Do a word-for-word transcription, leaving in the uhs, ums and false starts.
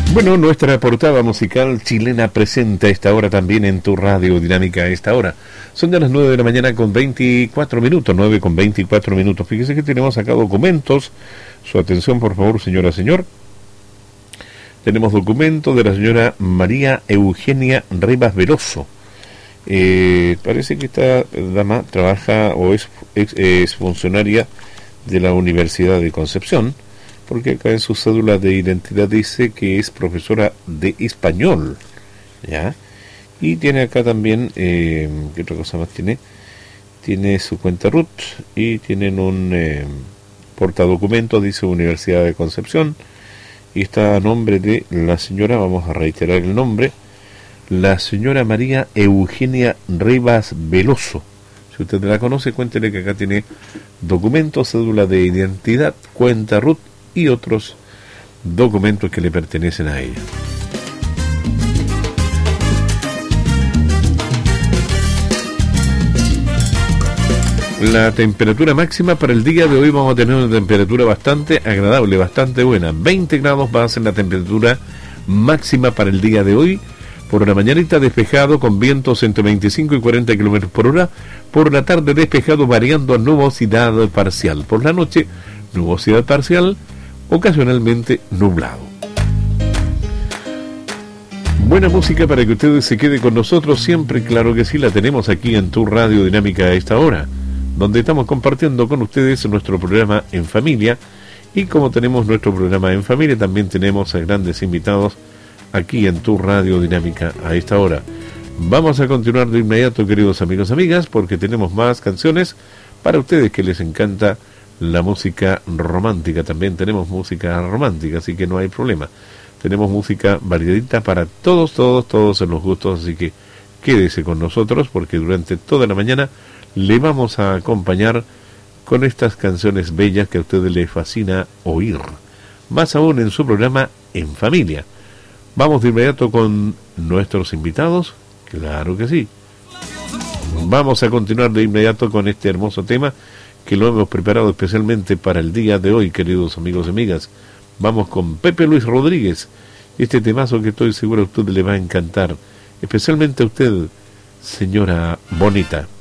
Bueno, nuestra portada musical chilena presente a esta hora también en tu radio dinámica a esta hora. Son ya las nueve de la mañana con veinticuatro minutos, nueve con veinticuatro minutos. Fíjese que tenemos acá documentos. Su atención, por favor, señora, señor. Tenemos documentos de la señora María Eugenia Rivas Veloso. Eh, parece que esta dama trabaja o es, es, es funcionaria de la Universidad de Concepción, porque acá en su cédula de identidad dice que es profesora de español, ¿ya? Y tiene acá también, eh, ¿qué otra cosa más tiene? Tiene su cuenta R U T y tienen un eh, portadocumentos, dice Universidad de Concepción, y está a nombre de la señora, vamos a reiterar el nombre, la señora María Eugenia Rivas Veloso. Si usted la conoce, cuéntele que acá tiene documentos, cédula de identidad, cuenta R U T, y otros documentos que le pertenecen a ella. La temperatura máxima para el día de hoy, vamos a tener una temperatura bastante agradable, bastante buena. veinte grados va a ser la temperatura máxima para el día de hoy. Por la mañanita despejado con vientos entre veinticinco y cuarenta kilómetros por hora. Por la tarde despejado variando a nubosidad parcial. Por la noche, nubosidad parcial, ocasionalmente nublado. Buena música para que ustedes se quede con nosotros siempre, claro que sí, la tenemos aquí en tu radio dinámica a esta hora, donde estamos compartiendo con ustedes nuestro programa En Familia. Y como tenemos nuestro programa En Familia, también tenemos a grandes invitados aquí en tu radio dinámica a esta hora. Vamos a continuar de inmediato, queridos amigos y amigas, porque tenemos más canciones para ustedes que les encanta la música romántica. También tenemos música romántica, así que no hay problema. Tenemos música variadita para todos, todos, todos en los gustos, así que quédese con nosotros porque durante toda la mañana le vamos a acompañar con estas canciones bellas que a ustedes les fascina oír. Más aún en su programa En Familia. Vamos de inmediato con nuestros invitados, claro que sí. Vamos a continuar de inmediato con este hermoso tema que lo hemos preparado especialmente para el día de hoy, queridos amigos y amigas. Vamos con Pepe Luis Rodríguez, este temazo que estoy seguro a usted le va a encantar, especialmente a usted, señora bonita.